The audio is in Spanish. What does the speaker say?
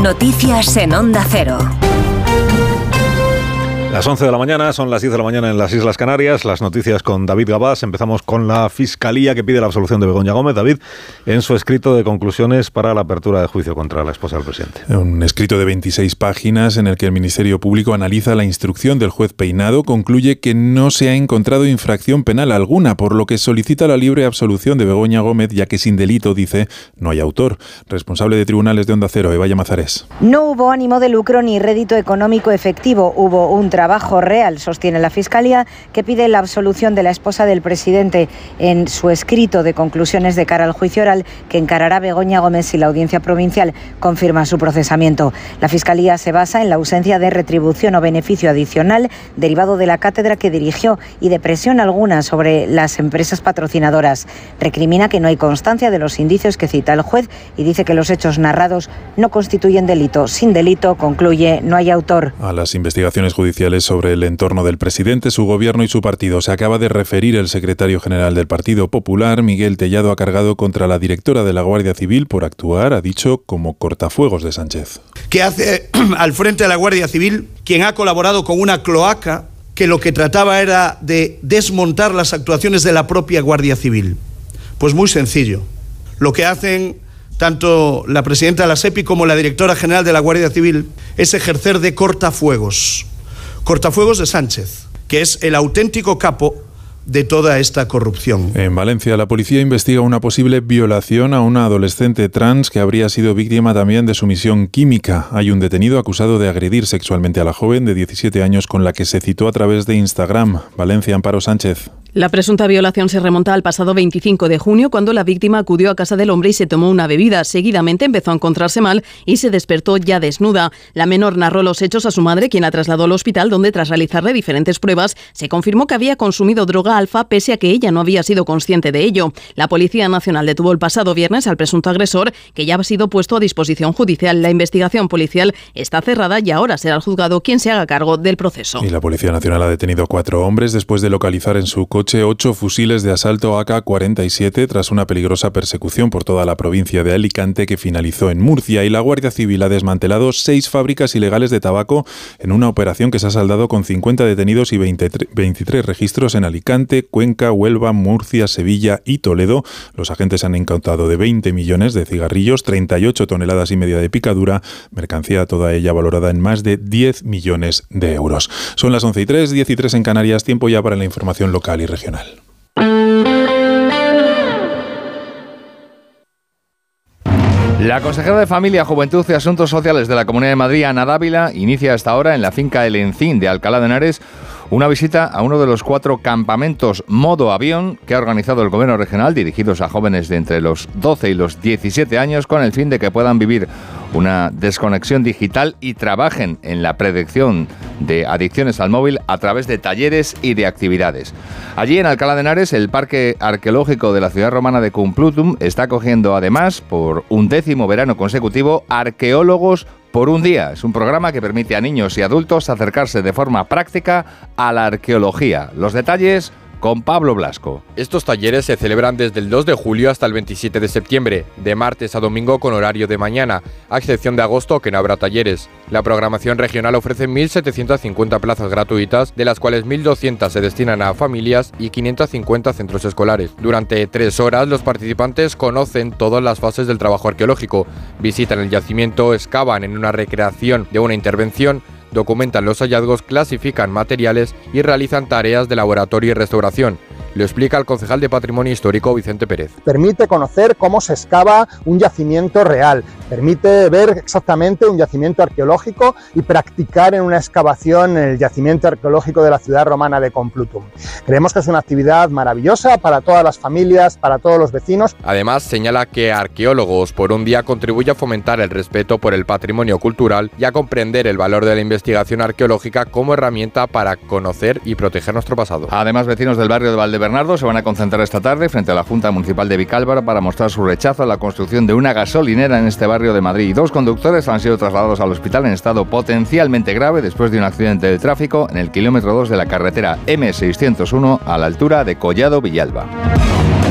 Noticias en Onda Cero. Las 11 de la mañana, son las 10 de la mañana en las Islas Canarias. Las noticias con David Gabás. Empezamos con la Fiscalía que pide la absolución de Begoña Gómez. David, en su escrito de conclusiones para la apertura de juicio contra la esposa del presidente. Un escrito de 26 páginas en el que el Ministerio Público analiza la instrucción del juez Peinado, concluye que no se ha encontrado infracción penal alguna, por lo que solicita la libre absolución de Begoña Gómez, ya que sin delito, dice, no hay autor. Responsable de Tribunales de Onda Cero, Eva Llamazares. No hubo ánimo de lucro ni rédito económico efectivo. Hubo un trabajo real, sostiene la Fiscalía, que pide la absolución de la esposa del presidente. En su escrito de conclusiones de cara al juicio oral que encarará Begoña Gómez si la Audiencia Provincial confirma su procesamiento. La Fiscalía se basa en la ausencia de retribución o beneficio adicional derivado de la cátedra que dirigió y de presión alguna sobre las empresas patrocinadoras. Recrimina que no hay constancia de los indicios que cita el juez y dice que los hechos narrados no constituyen delito. Sin delito, concluye, no hay autor. A las investigaciones judiciales sobre el entorno del presidente, su gobierno y su partido se acaba de referir el secretario general del Partido Popular, Miguel Tellado, ha cargado contra la directora de la Guardia Civil por actuar, ha dicho, como cortafuegos de Sánchez. ¿Qué hace al frente de la Guardia Civil quien ha colaborado con una cloaca que lo que trataba era de desmontar las actuaciones de la propia Guardia Civil? Pues muy sencillo. Lo que hacen tanto la presidenta de la SEPI como la directora general de la Guardia Civil es ejercer de cortafuegos de Sánchez, que es el auténtico capo de toda esta corrupción. En Valencia, la policía investiga una posible violación a una adolescente trans que habría sido víctima también de sumisión química. Hay un detenido acusado de agredir sexualmente a la joven de 17 años con la que se citó a través de Instagram. Valencia, Amparo Sánchez. La presunta violación se remonta al pasado 25 de junio, cuando la víctima acudió a casa del hombre y se tomó una bebida. Seguidamente empezó a encontrarse mal y se despertó ya desnuda. La menor narró los hechos a su madre, quien la trasladó al hospital, donde tras realizarle diferentes pruebas se confirmó que había consumido droga alfa, pese a que ella no había sido consciente de ello. La Policía Nacional detuvo el pasado viernes al presunto agresor, que ya ha sido puesto a disposición judicial. La investigación policial está cerrada y ahora será el juzgado quien se haga cargo del proceso. Y la Policía Nacional ha detenido a 4 hombres después de localizar en su coche 8 fusiles de asalto AK-47 tras una peligrosa persecución por toda la provincia de Alicante que finalizó en Murcia. Y la Guardia Civil ha desmantelado 6 fábricas ilegales de tabaco en una operación que se ha saldado con 50 detenidos y 23 registros en Alicante, Cuenca, Huelva, Murcia, Sevilla y Toledo. Los agentes han incautado de 20 millones de cigarrillos, 38 toneladas y media de picadura, mercancía toda ella valorada en más de 10 millones de euros. Son las 11:03, 10:03 en Canarias, tiempo ya para la información local y regional. La consejera de Familia, Juventud y Asuntos Sociales de la Comunidad de Madrid, Ana Dávila, inicia hasta ahora en la finca El Encín de Alcalá de Henares una visita a uno de los 4 campamentos modo avión que ha organizado el Gobierno regional, dirigidos a jóvenes de entre los 12 y los 17 años, con el fin de que puedan vivir una desconexión digital y trabajen en la predicción de adicciones al móvil a través de talleres y de actividades. Allí en Alcalá de Henares, el Parque Arqueológico de la ciudad romana de Complutum está acogiendo además, por 11º verano consecutivo, arqueólogos por un día. Es un programa que permite a niños y adultos acercarse de forma práctica a la arqueología. Los detalles con Pablo Blasco. Estos talleres se celebran desde el 2 de julio hasta el 27 de septiembre, de martes a domingo con horario de mañana, a excepción de agosto, que no habrá talleres. La programación regional ofrece 1.750 plazas gratuitas, de las cuales 1.200 se destinan a familias y 550 centros escolares. Durante 3 horas, los participantes conocen todas las fases del trabajo arqueológico, visitan el yacimiento, excavan en una recreación de una intervención, documentan los hallazgos, clasifican materiales y realizan tareas de laboratorio y restauración. Lo explica el concejal de Patrimonio Histórico, Vicente Pérez. Permite conocer cómo se excava un yacimiento real, permite ver exactamente un yacimiento arqueológico y practicar en una excavación en el yacimiento arqueológico de la ciudad romana de Complutum. Creemos que es una actividad maravillosa para todas las familias, para todos los vecinos. Además, señala que Arqueólogos por un día contribuye a fomentar el respeto por el patrimonio cultural y a comprender el valor de la investigación arqueológica como herramienta para conocer y proteger nuestro pasado. Además, vecinos del barrio de Valdebernardo se van a concentrar esta tarde frente a la Junta Municipal de Vicálvaro para mostrar su rechazo a la construcción de una gasolinera en este barrio de Madrid. 2 conductores han sido trasladados al hospital en estado potencialmente grave después de un accidente de tráfico en el kilómetro 2 de la carretera M601 a la altura de Collado Villalba.